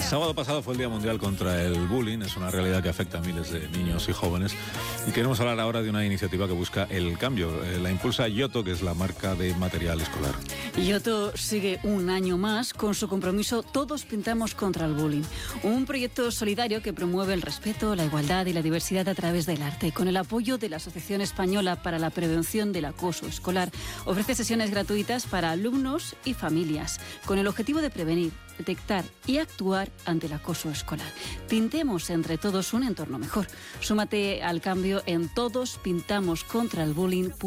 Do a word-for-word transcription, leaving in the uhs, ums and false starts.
sábado pasado fue el Día Mundial contra el Bullying. Es una realidad que afecta a miles de niños y jóvenes. Y queremos hablar ahora de una iniciativa que busca el cambio. Eh, la impulsa Yoto, que es la marca de material escolar. Yoto sigue un año más con su compromiso Todos pintamos contra el bullying. Un proyecto solidario que promueve el respeto, la igualdad y la diversidad a través del arte. Con el apoyo de la Asociación Española para la Prevención del Acoso Escolar, ofrece sesiones gratuitas para alumnos y familias, con el objetivo de prevenir, detectar y actuar ante el acoso escolar. Pintemos entre todos un entorno mejor. Súmate al cambio en todos pintamos contra el bullying.